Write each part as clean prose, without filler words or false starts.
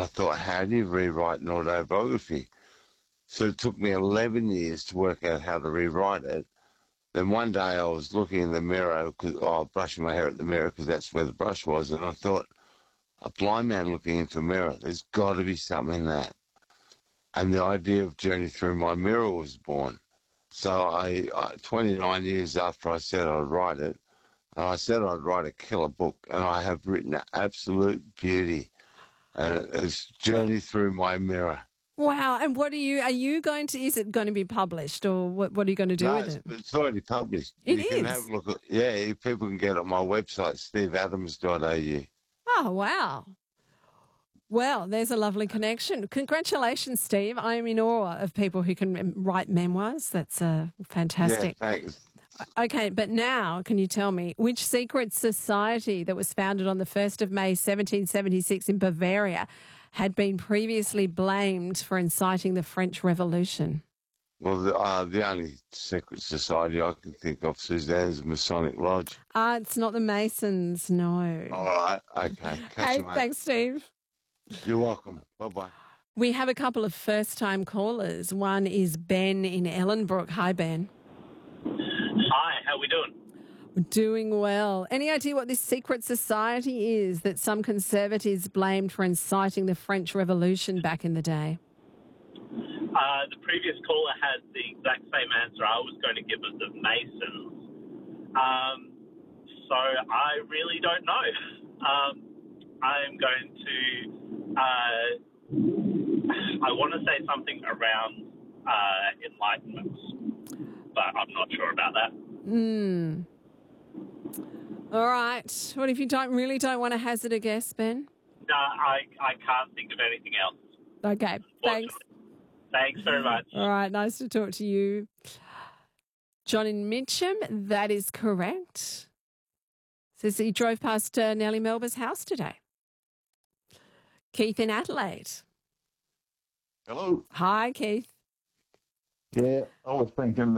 I thought, how do you rewrite an autobiography? So it took me 11 years to work out how to rewrite it. Then one day I was looking in the mirror, brushing my hair at the mirror because that's where the brush was, and I thought, a blind man looking into a mirror, there's got to be something in that. And the idea of Journey Through My Mirror was born. So 29 years after I said I'd write it, and I said I'd write a killer book, and I have written absolute beauty. And it's Journey Through My Mirror. Wow. And are you going to, is it going to be published, or what are you going to do with it? It's already published. It you is? Can have a look at, people can get it on my website, steveadams.au. Oh, wow. Well, there's a lovely connection. Congratulations, Steve. I am in awe of people who can write memoirs. That's fantastic. Yeah, thanks. Okay, but now can you tell me which secret society that was founded on the 1st of May 1776 in Bavaria had been previously blamed for inciting the French Revolution? Well, the only secret society I can think of, Suzanne, is the Masonic Lodge. It's not the Masons, no. All right, okay. Hey, thanks, Steve. You're welcome. Bye-bye. We have a couple of first-time callers. One is Ben in Ellenbrook. Hi, Ben. Hi, how are we doing? Doing well. Any idea what this secret society is that some conservatives blamed for inciting the French Revolution back in the day? The previous caller had the exact same answer. I was going to give it the Masons. So I really don't know. I'm going to, I want to say something around Enlightenment, but I'm not sure about that. All right. What if you don't want to hazard a guess, Ben? No, I can't think of anything else. Okay, thanks. Thanks very much. All right, nice to talk to you. John in Mitcham, that is correct. Says he drove past Nellie Melba's house today. Keith in Adelaide. Hello. Hi, Keith. Yeah, I was thinking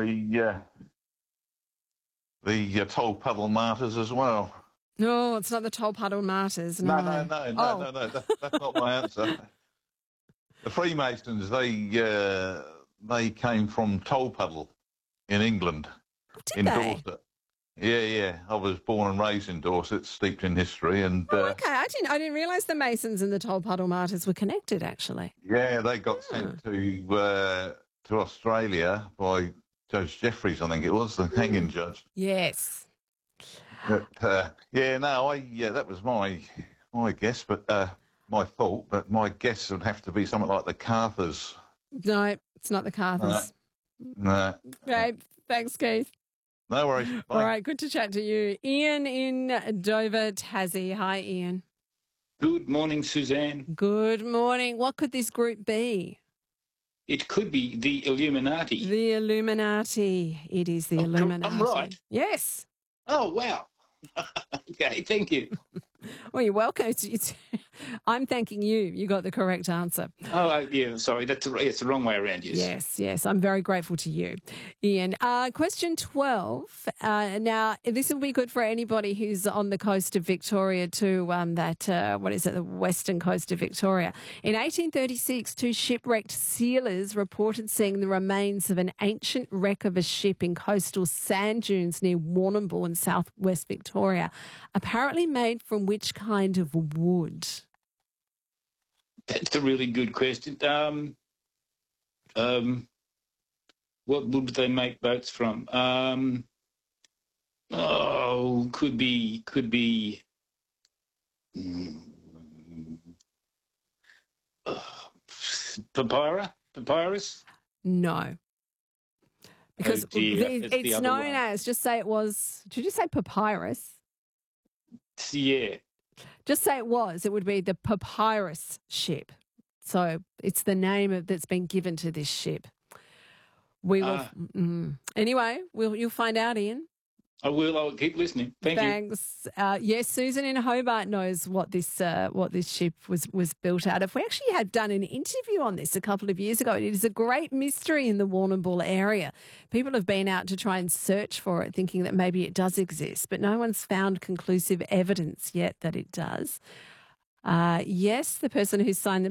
the Toll Puddle Martyrs as well. No, it's not the Toll Puddle Martyrs. No. That's not my answer. The Freemasons, they came from Toll Puddle in England. Did they? Dorset. Yeah. I was born and raised in Dorset, steeped in history, and okay. I didn't realise the Masons and the Toll Puddle Martyrs were connected. Actually. Yeah, they got sent to Australia by Judge Jeffreys, I think it was, the hanging judge. Yes. But, that was my guess, but my thought. But my guess would have to be something like the Cathars. No, it's not the Cathars. No. Okay, thanks, Keith. No worries. Bye. All right, good to chat to you. Ian in Dover, Tassie. Hi, Ian. Good morning, Suzanne. Good morning. What could this group be? It could be the Illuminati. The Illuminati. It is the Illuminati. I'm right. Yes. Oh, wow. Okay, thank you. Well, you're welcome. I'm thanking you. You got the correct answer. Oh, yeah, sorry. It's the wrong way around, Yes. I'm very grateful to you, Ian. Question 12. Now, this will be good for anybody who's on the coast of Victoria too, the western coast of Victoria. In 1836, two shipwrecked sealers reported seeing the remains of an ancient wreck of a ship in coastal sand dunes near Warrnambool in southwest Victoria, apparently made from which kind of wood? That's a really good question. What would they make boats from? Could be. Papyrus? No. Because it's known as, just say it was, did you say papyrus? Yeah. Just say it was. It would be the papyrus ship. So it's the name that's been given to this ship. We will. Anyway, you'll find out, Ian. I will. I'll keep listening. Thanks. Yes, Susan in Hobart knows what this ship was built out of. We actually had done an interview on this a couple of years ago. It is a great mystery in the Warrnambool area. People have been out to try and search for it, thinking that maybe it does exist, but no one's found conclusive evidence yet that it does. Yes, the person who signed the